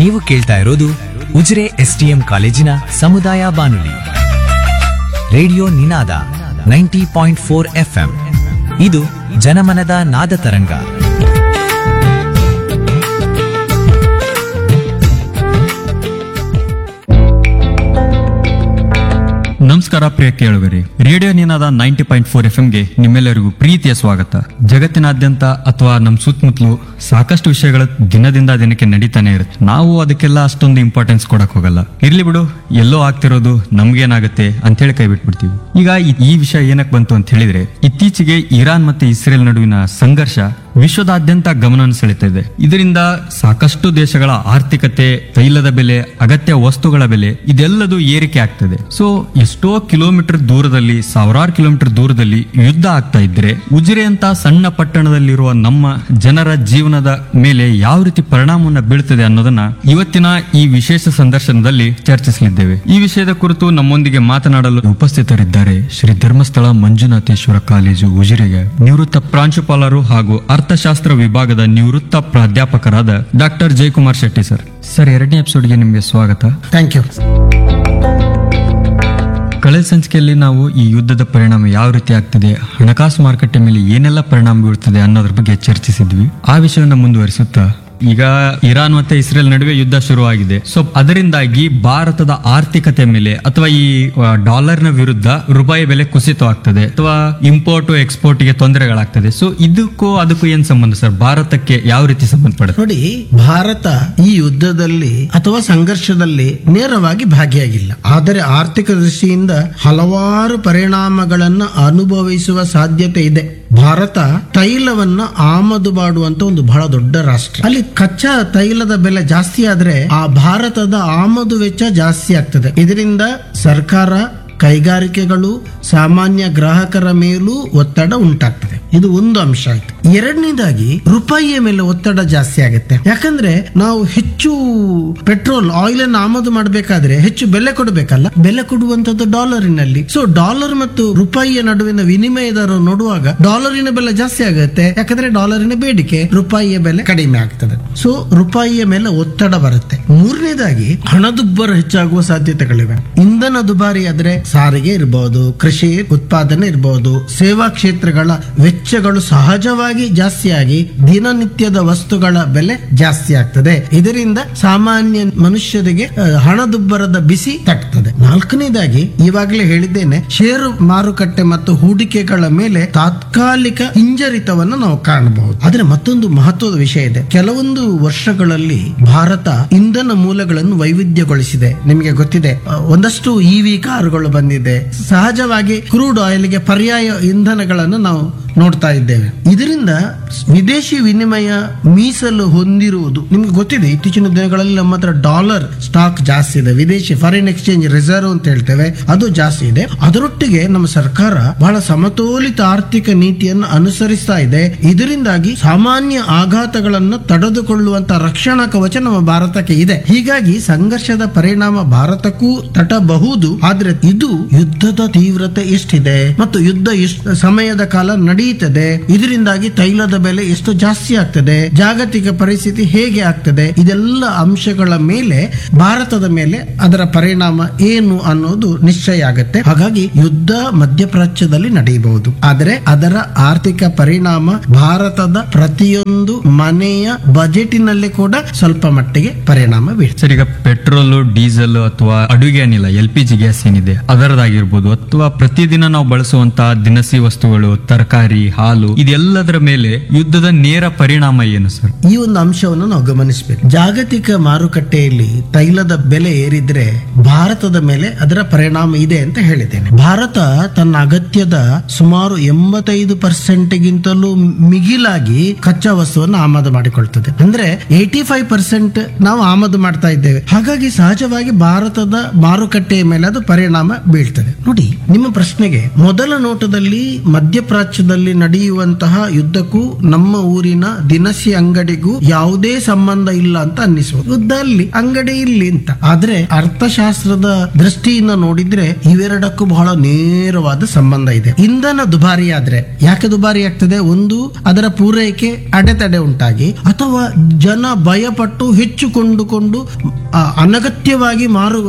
ನೀವು ಕೇಳ್ತಾ ಇರೋದು ಉಜಿರೆ ಎಸ್ಟಿಎಂ ಕಾಲೇಜಿನ ಸಮುದಾಯ ಬಾನುಲಿ ರೇಡಿಯೋ ನಿನಾದ 90.4 FM. ಇದು ಜನಮನದ ನಾದ ತರಂಗ. ನಮಸ್ಕಾರ ಪ್ರಿಯ ಕೇಳುಗರೆ, ರೇಡಿಯೋ ನಿನಾದ 90.4 FM ನಿಮ್ಮೆಲ್ಲರಿಗೂ ಪ್ರೀತಿಯ ಸ್ವಾಗತ. ಜಗತ್ತಿನಾದ್ಯಂತ ಅಥವಾ ನಮ್ಮ ಸುತ್ತಮುತ್ತಲು ಸಾಕಷ್ಟು ವಿಷಯಗಳು ದಿನದಿಂದ ದಿನಕ್ಕೆ ನಡೀತಾನೆ ಇರುತ್ತೆ. ನಾವು ಅದಕ್ಕೆಲ್ಲ ಅಷ್ಟೊಂದು ಇಂಪಾರ್ಟೆನ್ಸ್ ಕೊಡಕ್ ಹೋಗಲ್ಲ. ಇರ್ಲಿ ಬಿಡು, ಎಲ್ಲೋ ಆಗ್ತಿರೋದು ನಮ್ಗೇನಾಗುತ್ತೆ ಅಂತ ಹೇಳಿ ಕೈ ಬಿಟ್ಬಿಡ್ತೀವಿ. ಈಗ ಈ ವಿಷಯ ಏನಕ್ಕೆ ಬಂತು ಅಂತ ಹೇಳಿದ್ರೆ, ಇತ್ತೀಚೆಗೆ ಇರಾನ್ ಮತ್ತೆ ಇಸ್ರೇಲ್ ನಡುವಿನ ಸಂಘರ್ಷ ವಿಶ್ವದಾದ್ಯಂತ ಗಮನವನ್ನು ಸೆಳೀತಾ ಇದೆ. ಇದರಿಂದ ಸಾಕಷ್ಟು ದೇಶಗಳ ಆರ್ಥಿಕತೆ, ತೈಲದ ಬೆಲೆ, ಅಗತ್ಯ ವಸ್ತುಗಳ ಬೆಲೆ ಇದೆಲ್ಲದೂ ಏರಿಕೆ ಆಗ್ತದೆ. ಸೊ ಎಷ್ಟೋ ಕಿಲೋಮೀಟರ್ ದೂರದಲ್ಲಿ, ಸಾವಿರಾರು ಕಿಲೋಮೀಟರ್ ದೂರದಲ್ಲಿ ಯುದ್ಧ ಆಗ್ತಾ ಇದ್ರೆ ಉಜಿರೆ ಅಂತ ಸಣ್ಣ ಪಟ್ಟಣದಲ್ಲಿರುವ ನಮ್ಮ ಜನರ ಜೀವನದ ಮೇಲೆ ಯಾವ ರೀತಿ ಪರಿಣಾಮವನ್ನು ಬೀಳ್ತದೆ ಅನ್ನೋದನ್ನ ಇವತ್ತಿನ ಈ ವಿಶೇಷ ಸಂದರ್ಶನದಲ್ಲಿ ಚರ್ಚಿಸಲಿದ್ದೇವೆ. ಈ ವಿಷಯದ ಕುರಿತು ನಮ್ಮೊಂದಿಗೆ ಮಾತನಾಡಲು ಉಪಸ್ಥಿತರಿದ್ದಾರೆ ಶ್ರೀ ಧರ್ಮಸ್ಥಳ ಮಂಜುನಾಥೇಶ್ವರ ಕಾಲೇಜು ಉಜಿರೆಗೆ ನಿವೃತ್ತ ಪ್ರಾಂಶುಪಾಲರು ಹಾಗೂ ಅರ್ಥಶಾಸ್ತ್ರ ವಿಭಾಗದ ನಿವೃತ್ತ ಪ್ರಾಧ್ಯಾಪಕರಾದ doctor Jayakumar Shetty sir. Sir, 2ನೇ ಎಪಿಸೋಡ್ಗೆ ನಿಮಗೆ ಸ್ವಾಗತ. Thank you. ಕಳೆದ ಸಂಚಿಕೆಯಲ್ಲಿ ನಾವು ಈ ಯುದ್ಧದ ಪರಿಣಾಮ ಯಾವ ರೀತಿ ಆಗ್ತಿದೆ, ಹಣಕಾಸು ಮಾರುಕಟ್ಟೆ ಮೇಲೆ ಏನೆಲ್ಲ ಪರಿಣಾಮ ಬೀಳ್ತದೆ ಅನ್ನೋದ್ರ ಬಗ್ಗೆ ಚರ್ಚಿಸಿದ್ವಿ. ಆ ವಿಷಯವನ್ನು ಮುಂದುವರಿಸುತ್ತಾ ಈಗ ಇರಾನ್ ಮತ್ತೆ ಇಸ್ರೇಲ್ ನಡುವೆ ಯುದ್ಧ ಶುರುವಾಗಿದೆ. ಸೊ ಅದರಿಂದಾಗಿ ಭಾರತದ ಆರ್ಥಿಕತೆ ಮೇಲೆ ಅಥವಾ ಈ ಡಾಲರ್ನ ವಿರುದ್ಧ ರೂಪಾಯಿ ಬೆಲೆ ಕುಸಿತವಾಗ್ತದೆ ಅಥವಾ ಇಂಪೋರ್ಟ್ ಎಕ್ಸ್ಪೋರ್ಟ್ ಗೆ ತೊಂದರೆಗಳಾಗ್ತದೆ. ಸೊ ಇದಕ್ಕೂ ಅದಕ್ಕೂ ಏನ್ ಸಂಬಂಧ ಸರ್? ಭಾರತಕ್ಕೆ ಯಾವ ರೀತಿ ಸಂಬಂಧಪಡುತ್ತೆ? ನೋಡಿ, ಭಾರತ ಈ ಯುದ್ಧದಲ್ಲಿ ಅಥವಾ ಸಂಘರ್ಷದಲ್ಲಿ ನೇರವಾಗಿ ಭಾಗಿಯಾಗಿಲ್ಲ. ಆದರೆ ಆರ್ಥಿಕ ದೃಷ್ಟಿಯಿಂದ ಹಲವಾರು ಪರಿಣಾಮಗಳನ್ನು ಅನುಭವಿಸುವ ಸಾಧ್ಯತೆ ಇದೆ. ಭಾರತ ತೈಲವನ್ನ ಆಮದು ಮಾಡುವಂತ ಒಂದು ಬಹಳ ದೊಡ್ಡ ರಾಷ್ಟ್ರ. ಅಲ್ಲಿ ಕಚ್ಚಾ ತೈಲದ ಬೆಲೆ ಜಾಸ್ತಿ ಆದ್ರೆ ಆ ಭಾರತದ ಆಮದು ವೆಚ್ಚ ಜಾಸ್ತಿ ಆಗ್ತದೆ. ಇದರಿಂದ ಸರ್ಕಾರ, ಕೈಗಾರಿಕೆಗಳು, ಸಾಮಾನ್ಯ ಗ್ರಾಹಕರ ಮೇಲೂ ಒತ್ತಡ ಉಂಟಾಗ್ತದೆ. ಇದು ಒಂದು ಅಂಶ ಆಯ್ತು. ಎರಡನೇದಾಗಿ ರೂಪಾಯಿಯ ಮೇಲೆ ಒತ್ತಡ ಜಾಸ್ತಿ ಆಗುತ್ತೆ. ಯಾಕಂದ್ರೆ ನಾವು ಹೆಚ್ಚು ಪೆಟ್ರೋಲ್, ಆಯಿಲ್ ಅನ್ನು ಆಮದು ಮಾಡಬೇಕಾದ್ರೆ ಹೆಚ್ಚು ಬೆಲೆ ಕೊಡಬೇಕಲ್ಲ. ಬೆಲೆ ಕೊಡುವಂತದ್ದು ಡಾಲರಿನಲ್ಲಿ. ಸೊ ಡಾಲರ್ ಮತ್ತು ರೂಪಾಯಿಯ ನಡುವಿನ ವಿನಿಮಯ ದರ ನೋಡುವಾಗ ಡಾಲರಿನ ಬೆಲೆ ಜಾಸ್ತಿ ಆಗುತ್ತೆ. ಯಾಕಂದ್ರೆ ಡಾಲರಿನ ಬೇಡಿಕೆ, ರೂಪಾಯಿಯ ಬೆಲೆ ಕಡಿಮೆ ಆಗ್ತದೆ. ಸೊ ರೂಪಾಯಿಯ ಮೇಲೆ ಒತ್ತಡ ಬರುತ್ತೆ. ಮೂರನೇದಾಗಿ ಹಣದುಬ್ಬರ ಹೆಚ್ಚಾಗುವ ಸಾಧ್ಯತೆಗಳಿವೆ. ಇಂಧನ ದುಬಾರಿ ಆದ್ರೆ ಸಾರಿಗೆ ಇರಬಹುದು, ಕೃಷಿ ಉತ್ಪಾದನೆ ಇರಬಹುದು, ಸೇವಾ ಕ್ಷೇತ್ರಗಳ ವೆಚ್ಚಗಳು ಸಹಜವಾಗಿ ಜಾಸ್ತಿಯಾಗಿ ದಿನನಿತ್ಯದ ವಸ್ತುಗಳ ಬೆಲೆ ಜಾಸ್ತಿ ಆಗ್ತದೆ. ಇದರಿಂದ ಸಾಮಾನ್ಯ ಮನುಷ್ಯರಿಗೆ ಹಣದುಬ್ಬರದ ಬಿಸಿ ತಟ್ಟುತ್ತದೆ. ನಾಲ್ಕನೇದಾಗಿ ಈವಾಗಲೇ ಹೇಳಿದ್ದೇನೆ, ಷೇರು ಮಾರುಕಟ್ಟೆ ಮತ್ತು ಹೂಡಿಕೆಗಳ ಮೇಲೆ ತಾತ್ಕಾಲಿಕ ಹಿಂಜರಿತವನ್ನು ನಾವು ಕಾಣಬಹುದು. ಆದ್ರೆ ಮತ್ತೊಂದು ಮಹತ್ವದ ವಿಷಯ ಇದೆ. ಕೆಲವೊಂದು ವರ್ಷಗಳಲ್ಲಿ ಭಾರತ ಇಂಧನ ಮೂಲಗಳನ್ನು ವೈವಿಧ್ಯಗೊಳಿಸಿದೆ. ನಿಮಗೆ ಗೊತ್ತಿದೆ, ಒಂದಷ್ಟು ಇವಿ ಕಾರುಗಳು ಬಂದಿದೆ. ಸಹಜವಾಗಿ ಕ್ರೂಡ್ ಆಯಿಲ್ಗೆ ಪರ್ಯಾಯ ಇಂಧನಗಳನ್ನು ನಾವು ನೋಡ್ತಾ ಇದ್ದೇವೆ. ಇದರಿಂದ ವಿದೇಶಿ ವಿನಿಮಯ ಮೀಸಲು ಹೊಂದಿರುವುದು ನಿಮ್ಗೆ ಗೊತ್ತಿದೆ. ಇತ್ತೀಚಿನ ದಿನಗಳಲ್ಲಿ ನಮ್ಮ ಹತ್ರ ಡಾಲರ್ ಸ್ಟಾಕ್ ಜಾಸ್ತಿ ಇದೆ. ವಿದೇಶಿ ಫಾರಿನ್ ಎಕ್ಸ್ಚೇಂಜ್ ರಿಸರ್ವ್ ಅಂತ ಹೇಳ್ತೇವೆ, ಅದು ಜಾಸ್ತಿ ಇದೆ. ಅದರೊಟ್ಟಿಗೆ ನಮ್ಮ ಸರ್ಕಾರ ಬಹಳ ಸಮತೋಲಿತ ಆರ್ಥಿಕ ನೀತಿಯನ್ನು ಅನುಸರಿಸ್ತಾ ಇದೆ. ಇದರಿಂದಾಗಿ ಸಾಮಾನ್ಯ ಆಘಾತಗಳನ್ನು ತಡೆದುಕೊಳ್ಳುವಂತ ರಕ್ಷಣಾ ಕವಚ ನಮ್ಮ ಭಾರತಕ್ಕೆ ಇದೆ. ಹೀಗಾಗಿ ಸಂಘರ್ಷದ ಪರಿಣಾಮ ಭಾರತಕ್ಕೂ ತಟ್ಟಬಹುದು. ಆದ್ರೆ ಇದು ಯುದ್ಧದ ತೀವ್ರತೆ ಎಷ್ಟಿದೆ ಮತ್ತು ಯುದ್ಧ ಎಷ್ಟು ಸಮಯದ ಕಾಲ ನಡೆಯುತ್ತದೆ, ಇದರಿಂದಾಗಿ ತೈಲದ ಬೆಲೆ ಎಷ್ಟು ಜಾಸ್ತಿ ಆಗ್ತದೆ, ಜಾಗತಿಕ ಪರಿಸ್ಥಿತಿ ಹೇಗೆ ಆಗ್ತದೆ, ಇದೆಲ್ಲ ಅಂಶಗಳ ಮೇಲೆ ಭಾರತದ ಮೇಲೆ ಅದರ ಪರಿಣಾಮ ಏನು ಅನ್ನೋದು ನಿಶ್ಚಯ ಆಗುತ್ತೆ. ಹಾಗಾಗಿ ಯುದ್ಧ ಮಧ್ಯಪ್ರಾಚ್ಯದಲ್ಲಿ ನಡೆಯಬಹುದು, ಆದರೆ ಅದರ ಆರ್ಥಿಕ ಪರಿಣಾಮ ಭಾರತದ ಪ್ರತಿಯೊಂದು ಮನೆಯ ಬಜೆಟಿನಲ್ಲಿ ಕೂಡ ಸ್ವಲ್ಪ ಮಟ್ಟಿಗೆ ಪರಿಣಾಮ ಬೀಳ್ತದೆ. ಸರ್, ಈಗ ಪೆಟ್ರೋಲ್, ಡೀಸೆಲ್ ಅಥವಾ ಅಡುಗೆ ಅನಿಲ LPG ಗ್ಯಾಸ್ ಏನಿದೆ ಅದರದಾಗಿರ್ಬೋದು, ಅಥವಾ ಪ್ರತಿದಿನ ನಾವು ಬಳಸುವಂತಹ ದಿನಸಿ ವಸ್ತುಗಳು, ತರಕಾರಿ, ಹಾಲು, ಇದೆಲ್ಲದರ ಮೇಲೆ ಯುದ್ಧದ ನೇರ ಪರಿಣಾಮ ಏನು ಸರ್? ಈ ಒಂದು ಅಂಶವನ್ನು ನಾವು ಗಮನಿಸಬೇಕು. ಜಾಗತಿಕ ಮಾರುಕಟ್ಟೆಯಲ್ಲಿ ತೈಲದ ಬೆಲೆ ಏರಿದ್ರೆ ಭಾರತದ ಮೇಲೆ ಅದರ ಪರಿಣಾಮ ಇದೆ ಅಂತ ಹೇಳಿದ್ದೇನೆ. ಭಾರತ ತನ್ನ ಅಗತ್ಯದ ಸುಮಾರು 85% ಗಿಂತಲೂ ಮಿಗಿಲಾಗಿ ಕಚ್ಚಾ ವಸ್ತುವನ್ನು ಆಮದು ಮಾಡಿಕೊಳ್ತದೆ. ಅಂದ್ರೆ 85% ನಾವು ಆಮದು ಮಾಡ್ತಾ ಇದ್ದೇವೆ. ಹಾಗಾಗಿ ಸಹಜವಾಗಿ ಭಾರತದ ಮಾರುಕಟ್ಟೆಯ ಮೇಲೆ ಅದು ಪರಿಣಾಮ ಬೀಳ್ತದೆ. ನೋಡಿ, ನಿಮ್ಮ ಪ್ರಶ್ನೆಗೆ ಮೊದಲ ನೋಟದಲ್ಲಿ ಮಧ್ಯಪ್ರಾಚ್ಯದಲ್ಲಿ ಭಾರತದಲ್ಲಿ ನಡೆಯುವಂತಹ ಯುದ್ಧಕ್ಕೂ ನಮ್ಮ ಊರಿನ ದಿನಸಿ ಅಂಗಡಿಗೂ ಯಾವುದೇ ಸಂಬಂಧ ಇಲ್ಲ ಅಂತ ಅನ್ನಿಸುವುದು. ಯುದ್ಧ ಅಲ್ಲಿ, ಅಂಗಡಿ ಇಲ್ಲಿ ಅಂತ. ಆದ್ರೆ ಅರ್ಥಶಾಸ್ತ್ರದ ದೃಷ್ಟಿಯಿಂದ ನೋಡಿದ್ರೆ ಇವೆರಡಕ್ಕೂ ಬಹಳ ನೇರವಾದ ಸಂಬಂಧ ಇದೆ. ಇಂಧನ ದುಬಾರಿ ಆದ್ರೆ ಯಾಕೆ ದುಬಾರಿ ಆಗ್ತದೆ? ಒಂದು, ಅದರ ಪೂರೈಕೆ ಅಡೆತಡೆ ಉಂಟಾಗಿ, ಅಥವಾ ಜನ ಭಯಪಟ್ಟು ಹೆಚ್ಚು ಕೊಂಡುಕೊಂಡು ಅನಗತ್ಯವಾಗಿ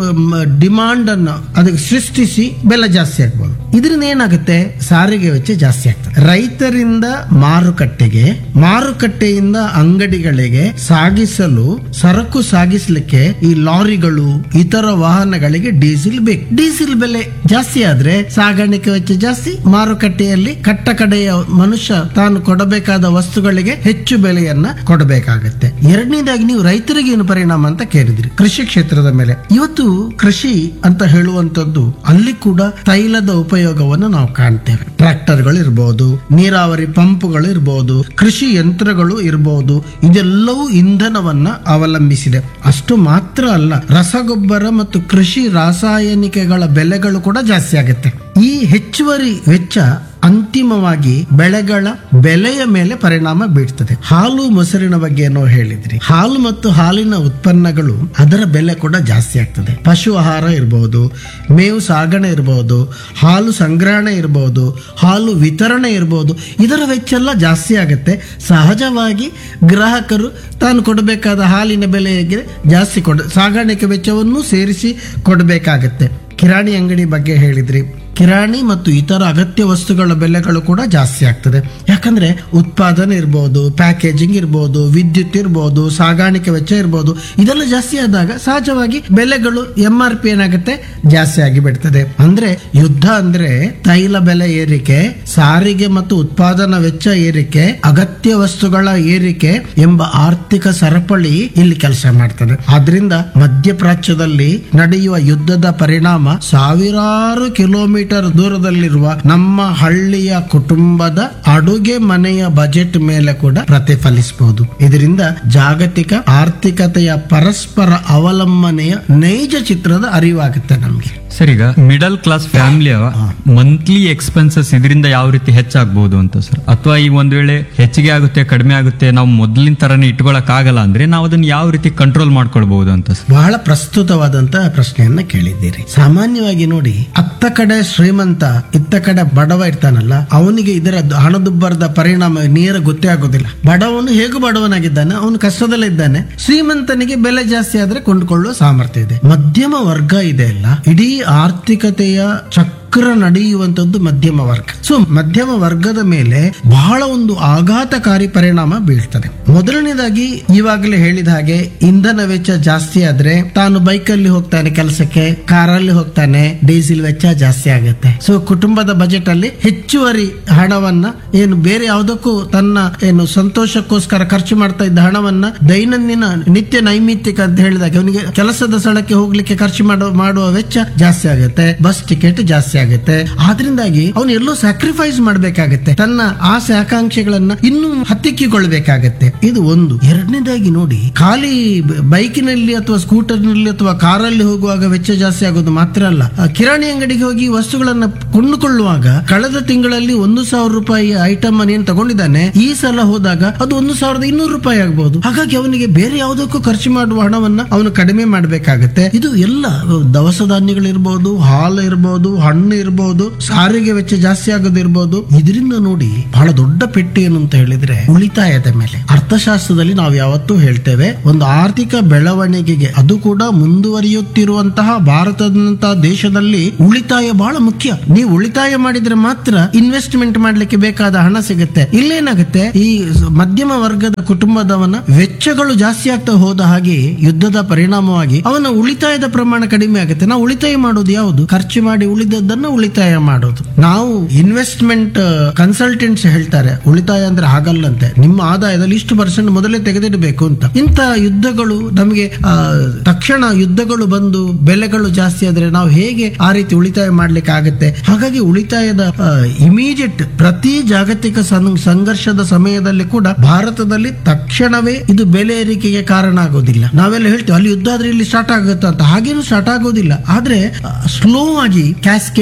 ಡಿಮಾಂಡ್ ಅನ್ನು ಅದಕ್ಕೆ ಸೃಷ್ಟಿಸಿ ಬೆಲೆ ಜಾಸ್ತಿ ಆಗ್ಬೋದು. ಇದರಿಂದ ಏನಾಗುತ್ತೆ? ಸಾರಿಗೆ ವೆಚ್ಚ ಜಾಸ್ತಿ ಆಗ್ತದೆ. ರೈತರಿಂದ ಮಾರುಕಟ್ಟೆಗೆ, ಮಾರುಕಟ್ಟೆಯಿಂದ ಅಂಗಡಿಗಳಿಗೆ ಸಾಗಿಸಲು, ಸರಕು ಸಾಗಿಸಲಿಕ್ಕೆ ಈ ಲಾರಿಗಳು, ಇತರ ವಾಹನಗಳಿಗೆ ಡೀಸೆಲ್ ಬೇಕು. ಡೀಸೆಲ್ ಬೆಲೆ ಜಾಸ್ತಿ ಆದ್ರೆ ಸಾಗಾಣಿಕೆ ವೆಚ್ಚ ಜಾಸ್ತಿ, ಮಾರುಕಟ್ಟೆಯಲ್ಲಿ ಕಟ್ಟ ಕಡೆಯ ಮನುಷ್ಯ ತಾನು ಕೊಡಬೇಕಾದ ವಸ್ತುಗಳಿಗೆ ಹೆಚ್ಚು ಬೆಲೆಯನ್ನ ಕೊಡಬೇಕಾಗತ್ತೆ. ಎರಡನೇದಾಗಿ ನೀವು ರೈತರಿಗೆ ಏನು ಪರಿಣಾಮ ಅಂತ ಕೇಳಿದ್ರಿ, ಕೃಷಿ ಕ್ಷೇತ್ರದ ಮೇಲೆ. ಇವತ್ತು ಕೃಷಿ ಅಂತ ಹೇಳುವಂತದ್ದು ಅಲ್ಲಿ ಕೂಡ ತೈಲದ ಉಪಯೋಗವನ್ನು ನಾವು ಕಾಣ್ತೇವೆ. ಟ್ರ್ಯಾಕ್ಟರ್ಗಳು ಇರಬಹುದು, ನೀರಾವರಿ ಪಂಪ್ಗಳು ಇರಬಹುದು, ಕೃಷಿ ಯಂತ್ರಗಳು ಇರಬಹುದು. ಇದೆಲ್ಲವೂ ಇಂಧನವನ್ನ ಅವಲಂಬಿಸಿದೆ. ಅಷ್ಟು ಮಾತ್ರ ಅಲ್ಲ, ರಸಗೊಬ್ಬರ ಮತ್ತು ಕೃಷಿ ರಾಸಾಯನಿಕಗಳ ಬೆಲೆಗಳು ಕೂಡ ಜಾಸ್ತಿ ಆಗುತ್ತೆ. ಈ ಹೆಚ್ಚುವರಿ ವೆಚ್ಚ ಅಂತಿಮವಾಗಿ ಬೆಳೆಗಳ ಬೆಲೆಯ ಮೇಲೆ ಪರಿಣಾಮ ಬೀಳ್ತದೆ. ಹಾಲು ಮೊಸರಿನ ಬಗ್ಗೆ ಏನೋ ಹೇಳಿದ್ರಿ. ಹಾಲು ಮತ್ತು ಹಾಲಿನ ಉತ್ಪನ್ನಗಳು, ಅದರ ಬೆಲೆ ಕೂಡ ಜಾಸ್ತಿ ಆಗ್ತದೆ. ಪಶು ಆಹಾರ ಇರಬಹುದು, ಮೇವು ಸಾಗಣೆ ಇರಬಹುದು, ಹಾಲು ಸಂಗ್ರಹಣೆ ಇರಬಹುದು, ಹಾಲು ವಿತರಣೆ ಇರಬಹುದು. ಇದರ ವೆಚ್ಚ ಎಲ್ಲ ಜಾಸ್ತಿ ಆಗುತ್ತೆ. ಸಹಜವಾಗಿ ಗ್ರಾಹಕರು ತಾನು ಕೊಡಬೇಕಾದ ಹಾಲಿನ ಬೆಲೆಗೆ ಜಾಸ್ತಿ ಸಾಗಾಣಿಕೆ ವೆಚ್ಚವನ್ನು ಸೇರಿಸಿ ಕೊಡಬೇಕಾಗತ್ತೆ. ಕಿರಾಣಿ ಅಂಗಡಿ ಬಗ್ಗೆ ಹೇಳಿದ್ರಿ. ಕಿರಾಣಿ ಮತ್ತು ಇತರ ಅಗತ್ಯ ವಸ್ತುಗಳ ಬೆಲೆಗಳು ಕೂಡ ಜಾಸ್ತಿ ಆಗ್ತದೆ. ಯಾಕಂದ್ರೆ ಉತ್ಪಾದನೆ ಇರಬಹುದು, ಪ್ಯಾಕೇಜಿಂಗ್ ಇರಬಹುದು, ವಿದ್ಯುತ್ ಇರಬಹುದು, ಸಾಗಾಣಿಕೆ ವೆಚ್ಚ ಇರಬಹುದು. ಇದೆಲ್ಲ ಜಾಸ್ತಿ ಆದಾಗ ಸಹಜವಾಗಿ ಬೆಲೆಗಳು MRP ಏನಾಗುತ್ತೆ? ಜಾಸ್ತಿ ಆಗಿ ಬಿಡ್ತದೆ. ಅಂದ್ರೆ ಯುದ್ಧ ಅಂದ್ರೆ ತೈಲ ಬೆಲೆ ಏರಿಕೆ, ಸಾರಿಗೆ ಮತ್ತು ಉತ್ಪಾದನಾ ವೆಚ್ಚ ಏರಿಕೆ, ಅಗತ್ಯ ವಸ್ತುಗಳ ಏರಿಕೆ ಎಂಬ ಆರ್ಥಿಕ ಸರಪಳಿ ಇಲ್ಲಿ ಕೆಲಸ ಮಾಡ್ತದೆ. ಆದ್ರಿಂದ ಮಧ್ಯಪ್ರಾಚ್ಯದಲ್ಲಿ ನಡೆಯುವ ಯುದ್ಧದ ಪರಿಣಾಮ ಸಾವಿರಾರು ಕಿಲೋಮೀಟರ್ ದೂರದಲ್ಲಿರುವ ನಮ್ಮ ಹಳ್ಳಿಯ ಕುಟುಂಬದ ಅಡುಗೆ ಮನೆಯ ಬಜೆಟ್ ಮೇಲೆ ಕೂಡ ಪ್ರತಿಫಲಿಸಬಹುದು. ಇದರಿಂದ ಜಾಗತಿಕ ಆರ್ಥಿಕತೆಯ ಪರಸ್ಪರ ಅವಲಂಬನೆಯ ನೈಜ ಚಿತ್ರದ ಅರಿವಾಗುತ್ತೆ ನಮ್ಗೆ. ಸರ್, ಈಗ ಮಿಡಲ್ ಕ್ಲಾಸ್ ಫ್ಯಾಮಿಲಿಯ ಮಂತ್ಲಿ ಎಕ್ಸ್ಪೆನ್ಸಸ್ ಇದರಿಂದ ಯಾವ ರೀತಿ ಹೆಚ್ಚಾಗಬಹುದು ಅಂತ ಸರ್? ಅಥವಾ ಈಗ ಒಂದ್ ವೇಳೆ ಹೆಚ್ಚಿಗೆ ಆಗುತ್ತೆ, ಕಡಿಮೆ ಆಗುತ್ತೆ, ನಾವು ಮೊದಲಿನ ತರನೇ ಇಟ್ಕೊಳಕ್ ಆಗಲ್ಲ ಅಂದ್ರೆ ನಾವು ಅದನ್ನ ಯಾವ ರೀತಿ ಕಂಟ್ರೋಲ್ ಮಾಡ್ಕೊಳ್ಬಹುದು ಅಂತ ಸರ್? ಬಹಳ ಪ್ರಸ್ತುತವಾದಂತಹ ಪ್ರಶ್ನೆಯನ್ನ ಕೇಳಿದ್ದೀರಿ. ಸಾಮಾನ್ಯವಾಗಿ ನೋಡಿ, ಅತ್ತ ಕಡೆ ಶ್ರೀಮಂತ, ಇತ್ತ ಕಡೆ ಬಡವ ಇರ್ತಾನಲ್ಲ, ಅವನಿಗೆ ಇದರ ಹಣದುಬ್ಬರದ ಪರಿಣಾಮ ನೇರ ಗೊತ್ತೇ ಆಗೋದಿಲ್ಲ. ಬಡವನು ಹೇಗೂ ಬಡವನಾಗಿದ್ದಾನೆ, ಅವನು ಕಷ್ಟದಲ್ಲೇ ಇದ್ದಾನೆ. ಶ್ರೀಮಂತನಿಗೆ ಬೆಲೆ ಜಾಸ್ತಿ ಆದ್ರೆ ಕೊಂಡುಕೊಳ್ಳುವ ಸಾಮರ್ಥ್ಯ ಇದೆ. ಮಧ್ಯಮ ವರ್ಗ ಇದೆ ಅಲ್ಲ, ಇಡೀ ಆರ್ಥಿಕತೆಯ ಚಕ್ರ ನಡೆಯುವಂತದ್ದು ಮಧ್ಯಮ ವರ್ಗ. ಸೊ ಮಧ್ಯಮ ವರ್ಗದ ಮೇಲೆ ಬಹಳ ಒಂದು ಆಘಾತಕಾರಿ ಪರಿಣಾಮ ಬೀಳ್ತದೆ. ಮೊದಲನೇದಾಗಿ ಈವಾಗಲೇ ಹೇಳಿದ ಹಾಗೆ ಇಂಧನ ವೆಚ್ಚ ಜಾಸ್ತಿ ಆದ್ರೆ ತಾನು ಬೈಕಲ್ಲಿ ಹೋಗ್ತಾನೆ ಕೆಲಸಕ್ಕೆ, ಕಾರಲ್ಲಿ ಹೋಗ್ತಾನೆ, ಡೀಸೆಲ್ ವೆಚ್ಚ ಜಾಸ್ತಿ ಆಗುತ್ತೆ. ಸೊ ಕುಟುಂಬದ ಬಜೆಟ್ ಅಲ್ಲಿ ಹೆಚ್ಚುವರಿ ಹಣವನ್ನ ಏನು ಬೇರೆ ಯಾವುದಕ್ಕೂ ತನ್ನ ಏನು ಸಂತೋಷಕ್ಕೋಸ್ಕರ ಖರ್ಚು ಮಾಡ್ತಾ ಇದ್ದ ಹಣವನ್ನ ದೈನಂದಿನ ನಿತ್ಯ ನೈಮಿತ್ತಿಕ ಅಂತ ಹೇಳಿದಾಗ ಅವನಿಗೆ ಕೆಲಸದ ಸ್ಥಳಕ್ಕೆ ಹೋಗ್ಲಿಕ್ಕೆ ಖರ್ಚು ಮಾಡುವ ವೆಚ್ಚ ಜಾಸ್ತಿ ಆಗುತ್ತೆ. ಬಸ್ ಟಿಕೆಟ್ ಜಾಸ್ತಿ ಆಗುತ್ತೆ. ಆದ್ರಿಂದಾಗಿ ಅವನು ಎಲ್ಲೋ ಸ್ಯಾಕ್ರಿಫೈಸ್ ಮಾಡಬೇಕಾಗತ್ತೆ. ತನ್ನ ಆಸೆ ಆಕಾಂಕ್ಷೆಗಳನ್ನ ಇನ್ನೂ ಹತ್ತಿಕ್ಕಿಕೊಳ್ಬೇಕಾಗತ್ತೆ. ಇದು ಒಂದು. ಎರಡನೇದಾಗಿ ನೋಡಿ, ಖಾಲಿ ಬೈಕಿನಲ್ಲಿ ಅಥವಾ ಸ್ಕೂಟರ್ನಲ್ಲಿ ಅಥವಾ ಕಾರಲ್ಲಿ ಹೋಗುವಾಗ ವೆಚ್ಚ ಜಾಸ್ತಿ ಆಗೋದು ಮಾತ್ರ ಅಲ್ಲ, ಕಿರಾಣಿ ಅಂಗಡಿಗೆ ಹೋಗಿ ವಸ್ತುಗಳನ್ನ ಕೊಂಡುಕೊಳ್ಳುವಾಗ ಕಳೆದ ತಿಂಗಳಲ್ಲಿ 1,000 ರೂಪಾಯಿ ಐಟಮ್ ಅನ್ನು ಏನ್ ತಗೊಂಡಿದ್ದಾನೆ, ಈ ಸಲ ಹೋದಾಗ ಅದು 1,200 ರೂಪಾಯಿ ಆಗಬಹುದು. ಹಾಗಾಗಿ ಅವನಿಗೆ ಬೇರೆ ಯಾವುದಕ್ಕೂ ಖರ್ಚು ಮಾಡುವ ಹಣವನ್ನ ಅವನು ಕಡಿಮೆ ಮಾಡಬೇಕಾಗತ್ತೆ. ಇದು ಎಲ್ಲ ದವಸ ಧಾನ್ಯಗಳಿರ್ಬಹುದು, ಹಾಲು ಇರಬಹುದು, ಹಣ್ಣು ಇರಬಹುದು, ಸಾರಿಗೆ ವೆಚ್ಚ ಜಾಸ್ತಿ ಆಗೋದಿರ್ಬೋದು. ಇದರಿಂದ ನೋಡಿ ಬಹಳ ದೊಡ್ಡ ಪೆಟ್ಟು ಏನು ಅಂತ ಹೇಳಿದ್ರೆ ಉಳಿತಾಯದ ಮೇಲೆ. ಅರ್ಥಶಾಸ್ತ್ರದಲ್ಲಿ ನಾವು ಯಾವತ್ತೂ ಹೇಳ್ತೇವೆ, ಒಂದು ಆರ್ಥಿಕ ಬೆಳವಣಿಗೆಗೆ, ಅದು ಕೂಡ ಮುಂದುವರಿಯುತ್ತಿರುವಂತಹ ಭಾರತದಂತಹ ದೇಶದಲ್ಲಿ ಉಳಿತಾಯ ಬಹಳ ಮುಖ್ಯ. ನೀವು ಉಳಿತಾಯ ಮಾಡಿದ್ರೆ ಮಾತ್ರ ಇನ್ವೆಸ್ಟ್ಮೆಂಟ್ ಮಾಡ್ಲಿಕ್ಕೆ ಬೇಕಾದ ಹಣ ಸಿಗುತ್ತೆ. ಇಲ್ಲೇನಾಗುತ್ತೆ, ಈ ಮಧ್ಯಮ ವರ್ಗದ ಕುಟುಂಬದವನ ವೆಚ್ಚಗಳು ಜಾಸ್ತಿ ಆಗ್ತಾ ಹೋದ ಹಾಗೆ ಯುದ್ಧದ ಪರಿಣಾಮವಾಗಿ ಅವನ ಉಳಿತಾಯದ ಪ್ರಮಾಣ ಕಡಿಮೆ ಆಗುತ್ತೆ. ನಾವು ಉಳಿತಾಯ ಮಾಡೋದು ಯಾವುದು? ಖರ್ಚು ಮಾಡಿ ಉಳಿದದ್ದನ್ನು ಉಳಿತಾಯ ಮಾಡೋದು. ನಾವು ಇನ್ವೆಸ್ಟ್ಮೆಂಟ್ ಕನ್ಸಲ್ಟೆಂಟ್ಸ್ ಹೇಳ್ತಾರೆ, ಉಳಿತಾಯ ಅಂದ್ರೆ ಹಾಗಲ್ಲಂತೆ, ನಿಮ್ಮ ಆದಾಯದಲ್ಲಿ ಇಷ್ಟು % ಮೊದಲೇ ತೆಗೆದಿಡಬೇಕು ಅಂತ. ಇಂಥ ಯುದ್ಧಗಳು ನಮಗೆ ತಕ್ಷಣ ಯುದ್ಧಗಳು ಬಂದು ಬೆಲೆಗಳು ಜಾಸ್ತಿ ಆದ್ರೆ ನಾವು ಹೇಗೆ ಆ ರೀತಿ ಉಳಿತಾಯ ಮಾಡ್ಲಿಕ್ಕೆ ಆಗುತ್ತೆ? ಹಾಗಾಗಿ ಉಳಿತಾಯದ ಇಮಿಡಿಯೇಟ್ ಪ್ರತಿ ಜಾಗತಿಕ ಸಂಘರ್ಷದ ಸಮಯದಲ್ಲಿ ಕೂಡ ಭಾರತದಲ್ಲಿ ತಕ್ಷಣವೇ ಇದು ಬೆಲೆ ಏರಿಕೆಗೆ ಕಾರಣ ಆಗೋದಿಲ್ಲ. ನಾವೆಲ್ಲ ಹೇಳ್ತೇವೆ ಅಲ್ಲಿ ಯುದ್ಧ ಆದ್ರೆ ಇಲ್ಲಿ ಸ್ಟಾರ್ಟ್ ಆಗುತ್ತೆ ಅಂತ. ಹಾಗೇನು ಸ್ಟಾರ್ಟ್ ಆಗೋದಿಲ್ಲ. ಆದ್ರೆ ಸ್ಲೋ ಆಗಿ ಕ್ಯಾಸ್ಕೇಡ್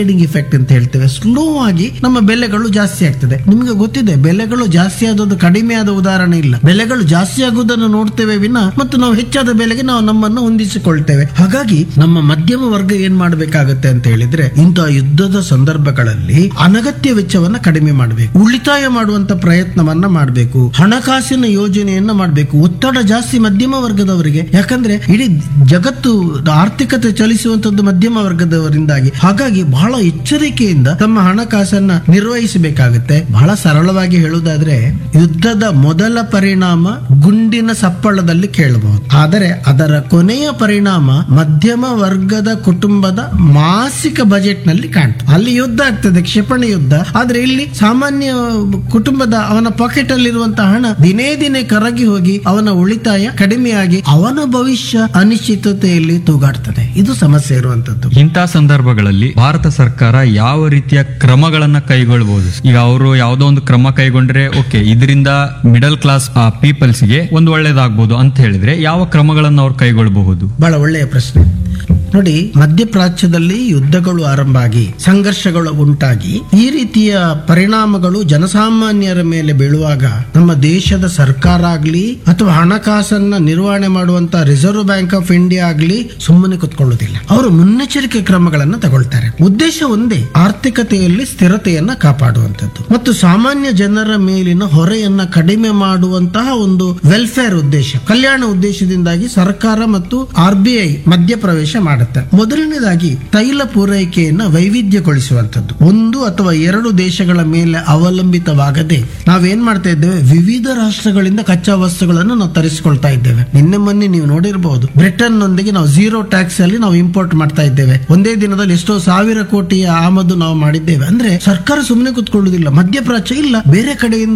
ಕ್ಯಾಸ್ಕೇಡಿಂಗ್ ಇಫೆಕ್ಟ್ ಅಂತ ಹೇಳ್ತೇವೆ. ಸ್ಲೋ ಆಗಿ ನಮ್ಮ ಬೆಲೆಗಳು ಜಾಸ್ತಿ ಆಗ್ತದೆ. ನಿಮ್ಗೆ ಗೊತ್ತಿದೆ, ಬೆಲೆಗಳು ಜಾಸ್ತಿ ಆದದ್ದು ಕಡಿಮೆ ಆದ ಉದಾಹರಣೆ ಇಲ್ಲ. ಬೆಲೆಗಳು ಜಾಸ್ತಿ ಆಗುವುದನ್ನು ನೋಡ್ತೇವೆ ವಿನ ಮತ್ತು ನಾವು ಹೆಚ್ಚಾದ ಬೆಲೆಗೆ ನಾವು ನಮ್ಮನ್ನು ಹೊಂದಿಸಿಕೊಳ್ತೇವೆ. ಹಾಗಾಗಿ ನಮ್ಮ ಮಧ್ಯಮ ವರ್ಗ ಏನ್ ಮಾಡಬೇಕಾಗುತ್ತೆ ಅಂತ ಹೇಳಿದ್ರೆ, ಇಂತಹ ಯುದ್ಧದ ಸಂದರ್ಭಗಳಲ್ಲಿ ಅನಗತ್ಯ ವೆಚ್ಚವನ್ನ ಕಡಿಮೆ ಮಾಡಬೇಕು, ಉಳಿತಾಯ ಮಾಡುವಂತ ಪ್ರಯತ್ನವನ್ನ ಮಾಡಬೇಕು, ಹಣಕಾಸಿನ ಯೋಜನೆಯನ್ನ ಮಾಡಬೇಕು. ಒತ್ತಡ ಜಾಸ್ತಿ ಮಧ್ಯಮ ವರ್ಗದವರಿಗೆ, ಯಾಕಂದ್ರೆ ಇಡೀ ಜಗತ್ತು ಆರ್ಥಿಕತೆ ಚಲಿಸುವಂತದ್ದು ಮಧ್ಯಮ ವರ್ಗದವರಿಂದಾಗಿ. ಹಾಗಾಗಿ ಬಹಳ ಎಚ್ಚರಿಕೆಯಿಂದ ತಮ್ಮ ಹಣಕಾಸನ್ನ ನಿರ್ವಹಿಸಬೇಕಾಗುತ್ತೆ. ಬಹಳ ಸರಳವಾಗಿ ಹೇಳುವುದಾದ್ರೆ, ಯುದ್ಧದ ಮೊದಲ ಪರಿಣಾಮ ಗುಂಡಿನ ಸಪ್ಪಳದಲ್ಲಿ ಕೇಳಬಹುದು, ಆದರೆ ಅದರ ಕೊನೆಯ ಪರಿಣಾಮ ಮಧ್ಯಮ ವರ್ಗದ ಕುಟುಂಬದ ಮಾಸಿಕ ಬಜೆಟ್ ನಲ್ಲಿ ಕಾಣ್ತದೆ. ಅಲ್ಲಿ ಯುದ್ಧ ಆಗ್ತದೆ, ಕ್ಷಿಪಣಿ ಯುದ್ಧ. ಆದ್ರೆ ಇಲ್ಲಿ ಸಾಮಾನ್ಯ ಕುಟುಂಬದ ಅವನ ಪಾಕೆಟ್ ಅಲ್ಲಿರುವಂತಹ ಹಣ ದಿನೇ ದಿನೇ ಕರಗಿ ಹೋಗಿ ಅವನ ಉಳಿತಾಯ ಕಡಿಮೆಯಾಗಿ ಅವನ ಭವಿಷ್ಯ ಅನಿಶ್ಚಿತತೆಯಲ್ಲಿ ತೂಗಾಡ್ತದೆ. ಇದು ಸಮಸ್ಯೆ ಇರುವಂತದ್ದು. ಇಂತಹ ಸಂದರ್ಭಗಳಲ್ಲಿ ಭಾರತ ಸರ್ಕಾರ ಯಾವ ರೀತಿಯ ಕ್ರಮಗಳನ್ನ ಕೈಗೊಳ್ಳಬಹುದು? ಈಗ ಅವರು ಯಾವುದೋ ಒಂದು ಕ್ರಮ ಕೈಗೊಂಡ್ರೆ ಓಕೆ, ಇದರಿಂದ ಮಿಡಲ್ ಕ್ಲಾಸ್ ಪೀಪಲ್ಸ್ ಗೆ ಒಂದು ಒಳ್ಳೇದಾಗಬಹುದು ಅಂತ ಹೇಳಿದ್ರೆ ಯಾವ ಕ್ರಮಗಳನ್ನು ಅವ್ರು ಕೈಗೊಳ್ಳಬಹುದು? ಬಹಳ ಒಳ್ಳೆಯ ಪ್ರಶ್ನೆ. ನೋಡಿ, ಮಧ್ಯಪ್ರಾಚ್ಯದಲ್ಲಿ ಯುದ್ಧಗಳು ಆರಂಭ ಆಗಿ ಸಂಘರ್ಷಗಳು ಉಂಟಾಗಿ ಈ ರೀತಿಯ ಪರಿಣಾಮಗಳು ಜನಸಾಮಾನ್ಯರ ಮೇಲೆ ಬೀಳುವಾಗ ನಮ್ಮ ದೇಶದ ಸರ್ಕಾರ ಆಗ್ಲಿ ಅಥವಾ ಹಣಕಾಸನ್ನ ನಿರ್ವಹಣೆ ಮಾಡುವಂತ ರಿಸರ್ವ್ ಬ್ಯಾಂಕ್ ಆಫ್ ಇಂಡಿಯಾ ಆಗ್ಲಿ ಸುಮ್ಮನೆ ಕುತ್ಕೊಳ್ಳೋದಿಲ್ಲ. ಅವರು ಮುನ್ನೆಚ್ಚರಿಕೆ ಕ್ರಮಗಳನ್ನು ತಗೊಳ್ತಾರೆ. ಉದ್ದೇಶ ಒಂದೇ, ಆರ್ಥಿಕತೆಯಲ್ಲಿ ಸ್ಥಿರತೆಯನ್ನ ಕಾಪಾಡುವಂತದ್ದು ಮತ್ತು ಸಾಮಾನ್ಯ ಜನರ ಮೇಲಿನ ಹೊರೆಯನ್ನ ಕಡಿಮೆ ಮಾಡುವಂತಹ ಒಂದು ವೆಲ್ಫೇರ್ ಉದ್ದೇಶ, ಕಲ್ಯಾಣ ಉದ್ದೇಶದಿಂದಾಗಿ ಸರ್ಕಾರ ಮತ್ತು RBI ಮಧ್ಯಪ್ರವೇಶ ಮಾಡುತ್ತೆ. ಮೊದಲನೇದಾಗಿ ತೈಲ ಪೂರೈಕೆಯನ್ನ ವೈವಿಧ್ಯಗೊಳಿಸುವಂತದ್ದು. ಒಂದು ಅಥವಾ ಎರಡು ದೇಶಗಳ ಮೇಲೆ ಅವಲಂಬಿತವಾಗದೆ ನಾವೇನ್ ಮಾಡ್ತಾ ಇದ್ದೇವೆ, ವಿವಿಧ ರಾಷ್ಟ್ರಗಳಿಂದ ಕಚ್ಚಾ ವಸ್ತುಗಳನ್ನು ನಾವು ತರಿಸಿಕೊಳ್ತಾ ಇದ್ದೇವೆ. ನಿನ್ನೆ ಮೊನ್ನೆ ನೀವು ನೋಡಿರಬಹುದು, ಬ್ರಿಟನ್ ನೊಂದಿಗೆ ನಾವು 0 ಟ್ಯಾಕ್ಸ್ ಅಲ್ಲಿ ನಾವು ಇಂಪೋರ್ಟ್ ಮಾಡ್ತಾ ಇದ್ದೇವೆ. ಒಂದೇ ದಿನದಲ್ಲಿ ಎಷ್ಟೋ ಸಾವಿರ ಕೋಟಿಯ ಆಮದು ನಾವು ಮಾಡಿದ್ದೇವೆ. ಅಂದ್ರೆ ಸರ್ಕಾರ ಸುಮ್ಮನೆ ಕೂತ್ಕೊಳ್ಳುವುದಿಲ್ಲ. ಮಧ್ಯಪ್ರಾಚ್ಯ ಇಲ್ಲ, ಬೇರೆ ಕಡೆಯಿಂದ